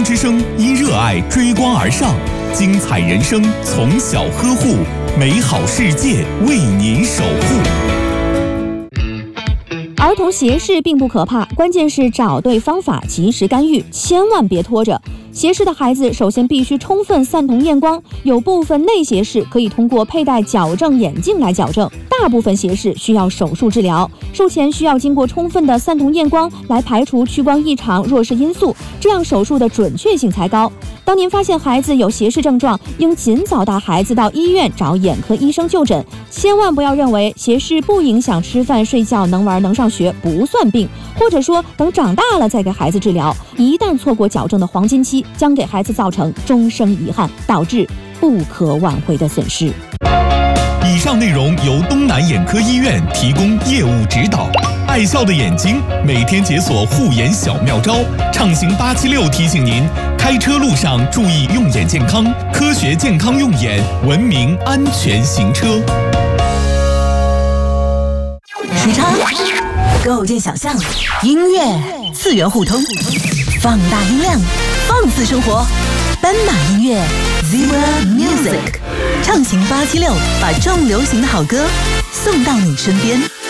之声因热爱追光而上，精彩人生从小呵护，美好世界为您守护。 儿童斜视并不可怕，关键是找对方法，及时干预，千万别拖着。斜视的孩子首先必须充分散瞳验光，有部分内斜视可以通过佩戴矫正眼镜来矫正，大部分斜视需要手术治疗。术前需要经过充分的散瞳验光来排除屈光异常、弱视因素，这样手术的准确性才高。当您发现孩子有斜视症状，应尽早带孩子到医院找眼科医生就诊，千万不要认为斜视不影响吃饭、睡觉、能玩、能上学，不算病，或者说等长大了再给孩子治疗。一旦错过矫正的黄金期，将给孩子造成终生遗憾，导致不可挽回的损失。 以上内容由东南眼科医院提供业务指导。爱笑的眼睛，每天解锁护眼小妙招。畅行876提醒您，开车路上注意用眼健康，科学健康用眼，文明安全行车。 时差构建想象，音乐次元互通，放大音量，放肆生活。斑马音乐 Zebra Music， 畅行876，把重流行的好歌送到你身边。